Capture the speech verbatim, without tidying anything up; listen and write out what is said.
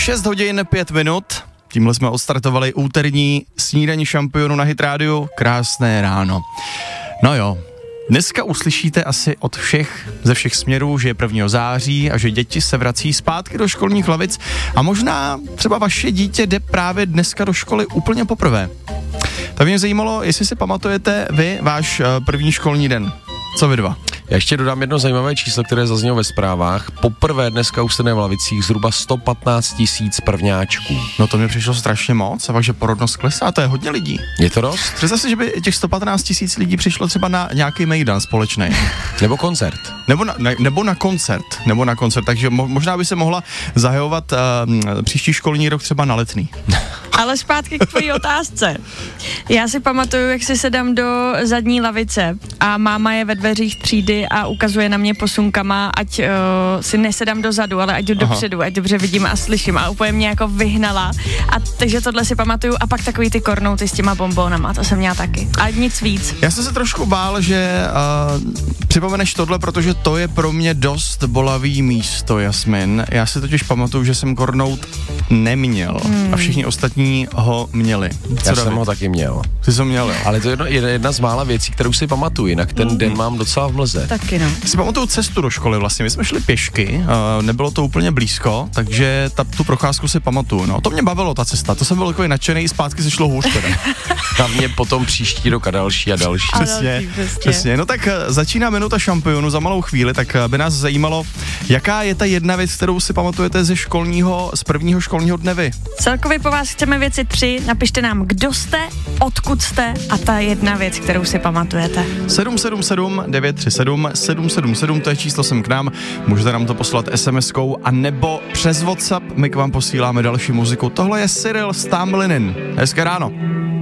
šest hodin pět minut, tímhle jsme odstartovali úterní snídaní šampionu na Hit Radio. Krásné ráno. No jo, dneska uslyšíte asi od všech, ze všech směrů, že je prvního září a že děti se vrací zpátky do školních lavic a možná třeba vaše dítě jde právě dneska do školy úplně poprvé. Tak mě zajímalo, jestli si pamatujete vy váš první školní den. Co vy dva? Já ještě dodám jedno zajímavé číslo, které zaznělo ve zprávách. Poprvé dneska usedené v lavicích zhruba sto patnáct tisíc prvňáčků. No to mi přišlo strašně moc a fakt, že porodnost klesá, to je hodně lidí. Je to dost? Představ si, že by těch sto patnáct tisíc lidí přišlo třeba na nějaký mejdan společný. Nebo koncert. Nebo na, ne, nebo na koncert. Nebo na koncert, takže mo, možná by se mohla zahajovat uh, příští školní rok třeba na Letný. Ale zpátky k tvojí otázce. Já si pamatuju, jak si sedám do zadní lavice a máma je ve dveřích třídy a ukazuje na mě posunkama, ať uh, si nesedám dozadu, ale ať jdu Aha. dopředu, ať dobře vidím a slyším a úplně mě jako vyhnala. A takže tohle si pamatuju a pak takový ty kornouty s těma bombónama, to jsem měla taky. A nic víc. Já jsem se trošku bál, že uh, připomeneš tohle, protože to je pro mě dost bolavý místo, Jasmin. Já si totiž pamatuju, že jsem kornout neměl hmm. a všichni ostatní ho měli. Co Já David? jsem ho taky měl. Ty jsi ho měl, jo. Ale to je jedna, jedna z mála věcí, kterou si pamatuju, jinak ten mm. den mám docela v mlze. Taky no. Si pamatuju cestu do školy vlastně, my jsme šli pěšky, uh, nebylo to úplně blízko, takže ta, tu procházku si pamatuju, no. To mě bavilo, ta cesta, to jsem byl takový nadšený, zpátky se šlo hůř teda. A mě potom příští rok a další a další. A Přesně, další, přesně. přesně. No tak uh, začíná minuta šampionu za malou chvíli, tak uh, by nás zajímalo, jaká je ta jedna věc, kterou si pamatujete ze školního, z prvního školního dne vy. Celkově po vás chceme věci tři, napište nám, kdo jste, odkud jste a ta jedna věc, kterou si pamatujete. sedm sedm sedm devět tři sedm sedm sedm sedm, to je číslo sem k nám, můžete nám to poslat es em eskou a nebo přes WhatsApp, my k vám posíláme další muziku. Tohle je Cyril Stamlinin. Hezké ráno.